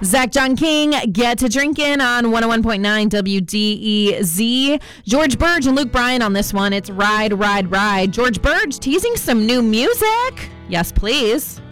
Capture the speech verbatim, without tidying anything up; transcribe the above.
Zach John King, Get to Drinkin' on one oh one point nine W D E Z. George Burge and Luke Bryan on this one. It's Ride, Ride, Ride. George Burge teasing some new music. Yes, please.